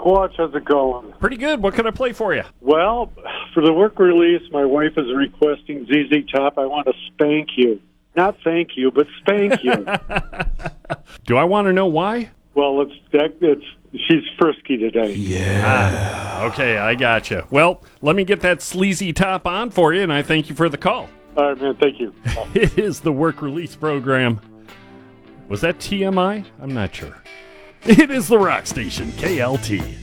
Squatch, how's it going? Pretty good. What can I play for you? Well, for the work release, my wife is requesting ZZ Top. I want to spank you. Not thank you, but spank you. Do I want to know why? Well, she's frisky today. Okay, I gotcha. Well, let me get that sleazy top on for you, and I thank you for the call. All right, man, thank you. It is the work release program. Was that TMI? I'm not sure. It is the Rock Station, KLT.